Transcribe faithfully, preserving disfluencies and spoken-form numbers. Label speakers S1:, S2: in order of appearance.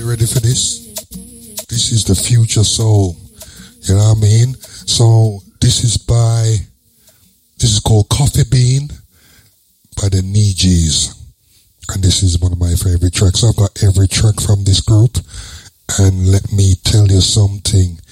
S1: You ready for this? This is the Future Soul. You know what I mean? So this is by, this is called Coffee Bean by the Nijis. And this is one of my favorite tracks. I've got every track from this group. And let me tell you something.